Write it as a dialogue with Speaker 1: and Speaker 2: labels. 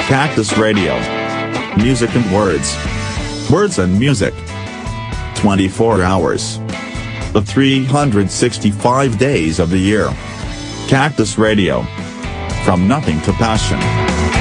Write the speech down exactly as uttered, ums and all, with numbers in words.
Speaker 1: Cactus Radio. Music and words. Words and music. twenty-four hours. The three hundred sixty-five days of the year. Cactus Radio. From nothing to passion.